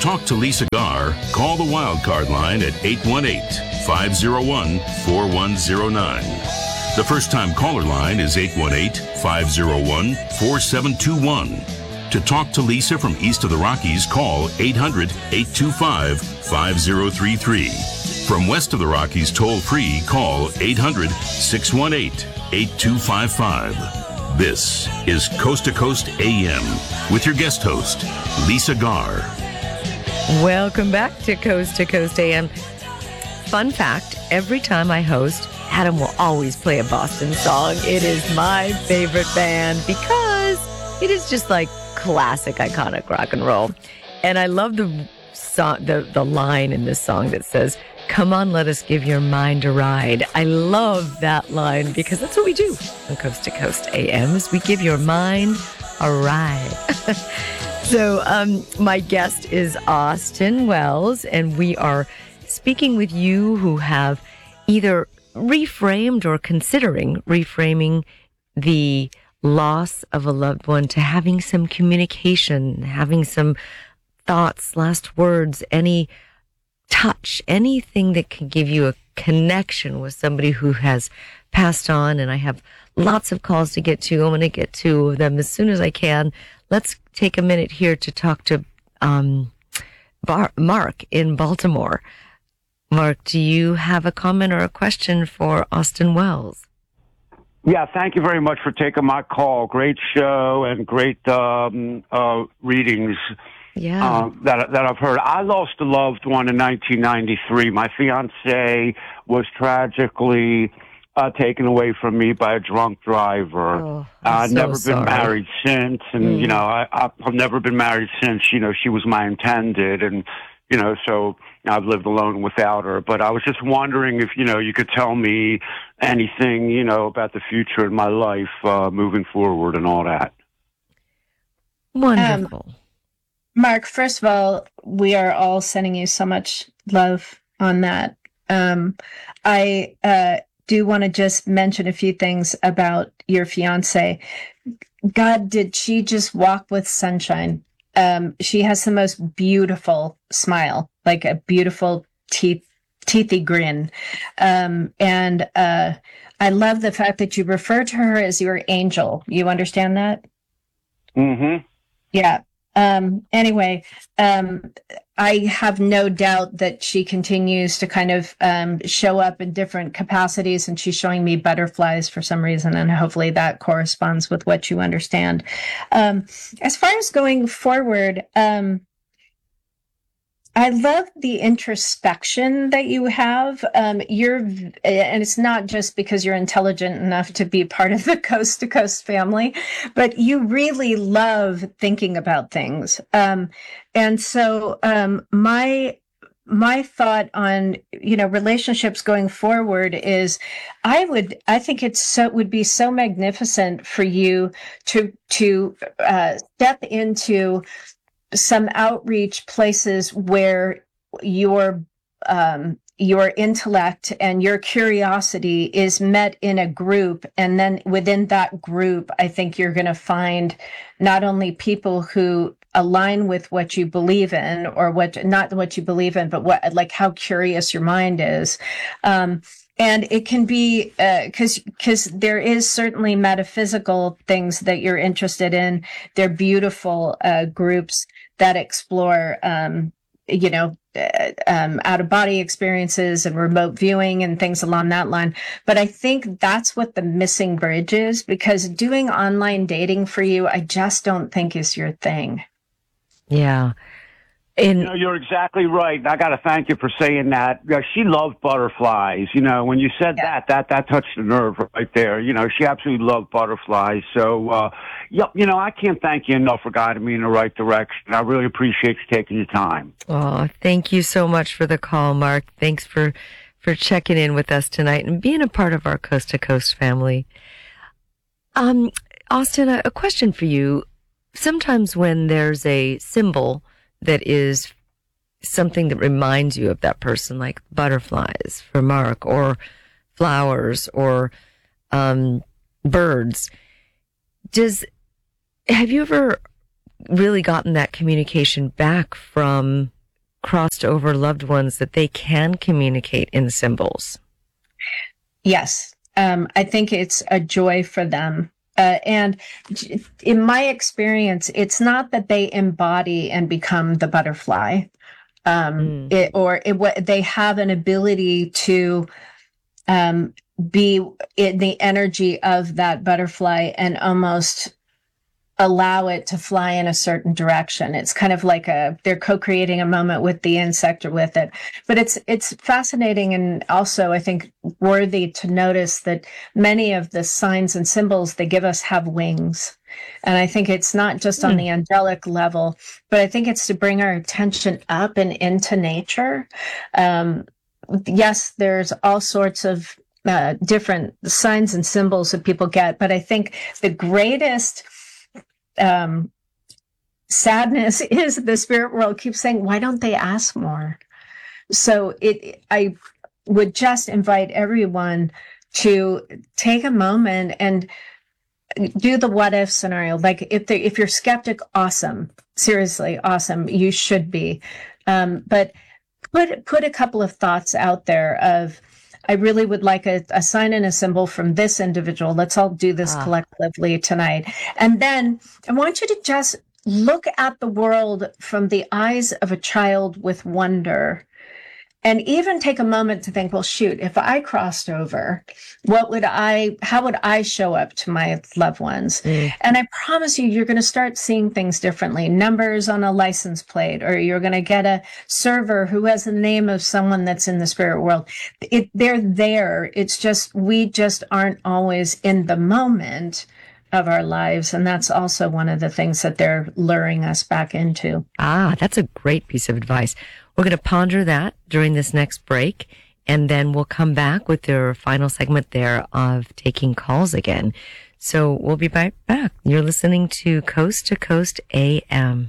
talk to Lisa Garr, call the Wildcard line at 818-501-4109. The first-time caller line is 818-501-4721. To talk to Lisa from east of the Rockies, call 800-825-5033. From west of the Rockies, toll-free, call 800-618-8255. This is Coast to Coast AM with your guest host, Lisa Garr. Welcome back to Coast AM. Fun fact, every time I host, Adam will always play a Boston song. It is my favorite band because it is just like classic, iconic rock and roll. And I love the song, the line in this song that says, "Come on, let us give your mind a ride." I love that line because that's what we do on Coast to Coast AM, is we give your mind a ride. So my guest is Austin Wells, and we are speaking with you who have either reframed or considering reframing the loss of a loved one to having some communication, having some thoughts, last words, any touch, anything that can give you a connection with somebody who has passed on. And I have lots of calls to get to. I'm going to get to them as soon as I can. Let's take a minute here to talk to Mark in Baltimore. Mark, do you have a comment or a question for Austin Wells? Yeah, thank you very much for taking my call. Great show and great readings. Yeah. That I've heard. I lost a loved one in 1993. My fiance was tragically taken away from me by a drunk driver. Oh, I've so never sorry. been married since, and you know, I've never been married since. You know, she was my intended, and you know, so I've lived alone without her. But I was just wondering if you could tell me anything about the future in my life moving forward and all that. Wonderful. Mark, first of all, we are all sending you so much love on that. I do want to just mention a few things about your fiance. God, did she just walk with sunshine? She has the most beautiful smile, like a beautiful teethy grin. And I love the fact that you refer to her as your angel. You understand that? Mm-hmm. Yeah. Anyway, I have no doubt that she continues to kind of show up in different capacities, and she's showing me butterflies for some reason, and hopefully that corresponds with what you understand. As far as going forward, I love the introspection that you have. And it's not just because you're intelligent enough to be part of the Coast to Coast family, but you really love thinking about things. And so, my thought on, relationships going forward is I think would be so magnificent for you to step into some outreach places where your intellect and your curiosity is met in a group. And then within that group, I think you're going to find not only people who align with what you believe in, or not what you believe in, but like how curious your mind is. And it can be, cause there is certainly metaphysical things that you're interested in. They're beautiful, groups that explore, out of body experiences and remote viewing and things along that line. But I think that's what the missing bridge is, because doing online dating for you, I just don't think is your thing. Yeah. And you're exactly right. I got to thank you for saying that. She loved butterflies. When you said that touched the nerve right there. She absolutely loved butterflies. So, I can't thank you enough for guiding me in the right direction. I really appreciate you taking your time. Oh, thank you so much for the call, Mark. Thanks for checking in with us tonight and being a part of our Coast to Coast family. Austin, a question for you. Sometimes when there's a symbol that is something that reminds you of that person, like butterflies for Mark, or flowers, or birds. Have you ever really gotten that communication back from crossed over loved ones that they can communicate in symbols. Yes. I think it's a joy for them. And in my experience, it's not that they embody and become the butterfly, they have an ability to be in the energy of that butterfly and almost allow it to fly in a certain direction. It's kind of like they're co-creating a moment with the insect or with it. But it's fascinating, and also I think worthy to notice that many of the signs and symbols they give us have wings. And I think it's not just on the angelic level, but I think it's to bring our attention up and into nature. Yes, there's all sorts of different signs and symbols that people get, but I think the greatest sadness is the spirit world keeps saying, why don't they ask more? So I would just invite everyone to take a moment and do the what if scenario. Like if you're skeptic, awesome, seriously, awesome. You should be. But put a couple of thoughts out there of, I really would like a sign and a symbol from this individual. Let's all do this collectively tonight. And then I want you to just look at the world from the eyes of a child with wonder. And even take a moment to think, well, shoot, if I crossed over, how would I show up to my loved ones? And I promise you're going to start seeing things differently. Numbers on a license plate, or you're going to get a server who has the name of someone that's in the spirit world. They're there. It's just, we just aren't always in the moment of our lives. And that's also one of the things that they're luring us back into. That's a great piece of advice. We're going to ponder that during this next break, and then we'll come back with your final segment there of taking calls again. So we'll be right back. You're listening to Coast to Coast AM.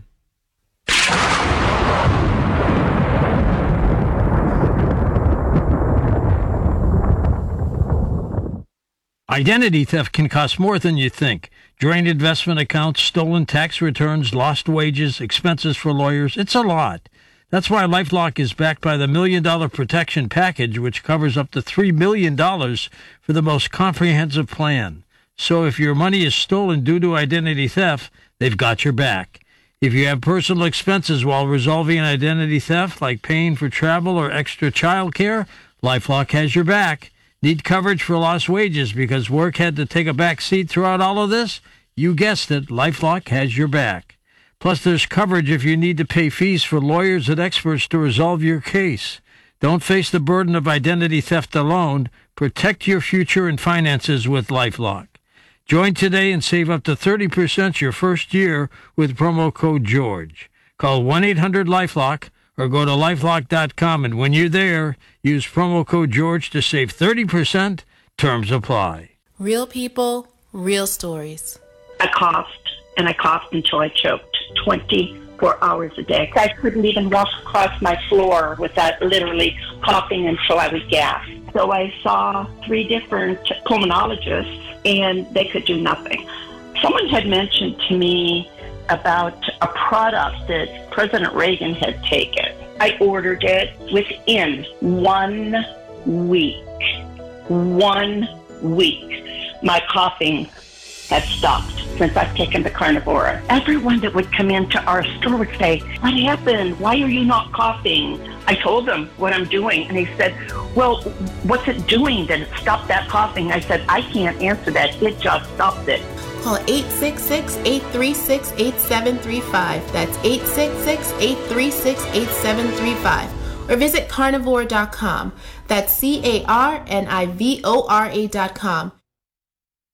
Identity theft can cost more than you think. Drained investment accounts, stolen tax returns, lost wages, expenses for lawyers. It's a lot. That's why LifeLock is backed by the $1 Million Protection Package, which covers up to $3 million for the most comprehensive plan. So if your money is stolen due to identity theft, they've got your back. If you have personal expenses while resolving an identity theft, like paying for travel or extra child care, LifeLock has your back. Need coverage for lost wages because work had to take a back seat throughout all of this? You guessed it, LifeLock has your back. Plus, there's coverage if you need to pay fees for lawyers and experts to resolve your case. Don't face the burden of identity theft alone. Protect your future and finances with LifeLock. Join today and save up to 30% your first year with promo code GEORGE. Call 1-800-LifeLock or go to LifeLock.com, and when you're there, use promo code GEORGE to save 30%. Terms apply. Real people, real stories. I coughed until I choked 24 hours a day. I couldn't even walk across my floor without literally coughing until I would gasp. So I saw 3 different pulmonologists, and they could do nothing. Someone had mentioned to me about a product that President Reagan had taken. I ordered it within 1 week. 1 week. My coughing had stopped since I've taken the Carnivora. Everyone that would come into our store would say, what happened? Why are you not coughing? I told them what I'm doing, and he said, well, what's it doing that it stopped that coughing? I said, I can't answer that. It just stopped it. Call 866-836-8735. That's 866-836-8735. Or visit carnivora.com. That's CARNIVORA.com.